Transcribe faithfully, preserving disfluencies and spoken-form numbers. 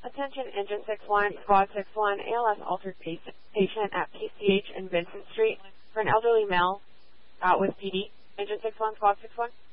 Attention Engine six one, Squad six one, A L S altered patient, patient at P C H in Vincent Street for an elderly male out with P D. Engine six one, Squad six one.